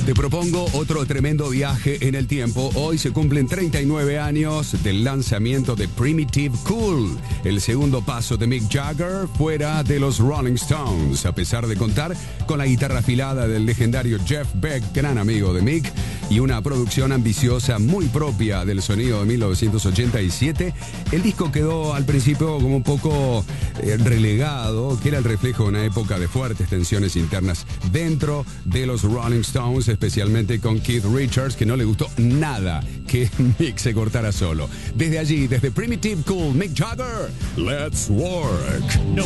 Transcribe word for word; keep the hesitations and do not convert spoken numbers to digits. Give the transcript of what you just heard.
Te propongo otro tremendo viaje en el tiempo. Hoy se cumplen treinta y nueve años del lanzamiento de Primitive Cool, el segundo paso de Mick Jagger fuera de los Rolling Stones, a pesar de contar con la guitarra afilada del legendario Jeff Beck, gran amigo de Mick, y una producción ambiciosa muy propia del sonido de mil novecientos ochenta y siete. El disco quedó al principio como un poco eh, relegado, que era el reflejo de una época de fuertes tensiones internas dentro de los Rolling Stones, especialmente con Keith Richards, que no le gustó nada que Mick se cortara solo. Desde allí, desde Primitive Cool, Mick Jagger, Let's Work. No.